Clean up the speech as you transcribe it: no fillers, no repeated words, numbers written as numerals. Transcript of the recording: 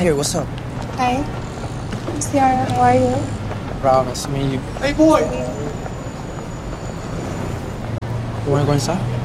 Hey, what's up? Hi. Ciara, how are you? Bro, nice to meet you. Hey, boy. You wanna go inside?